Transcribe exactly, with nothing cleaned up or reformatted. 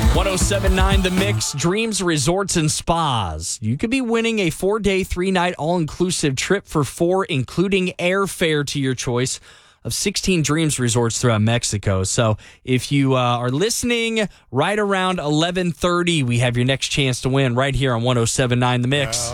ten seventy-nine The Mix, Dreams Resorts and Spas. You could be winning a four-day, three-night, all-inclusive trip for four, including airfare to your choice of sixteen Dreams Resorts throughout Mexico. So if you uh, are listening right around eleven thirty, we have your next chance to win right here on ten seventy-nine The Mix.